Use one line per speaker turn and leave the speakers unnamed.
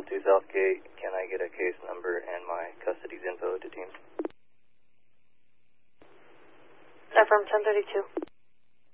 1032 Southgate. Can I get a case number and my custody's info to team?
Affirm 1032.